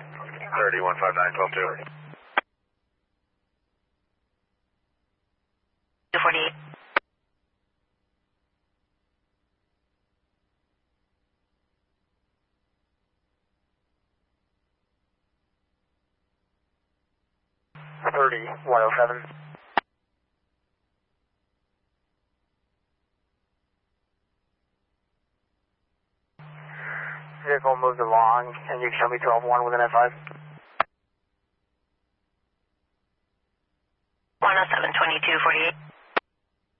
30-159-12-2. 248. Vehicle moved along, and you can show me 12-1 within F5. 107, 2248.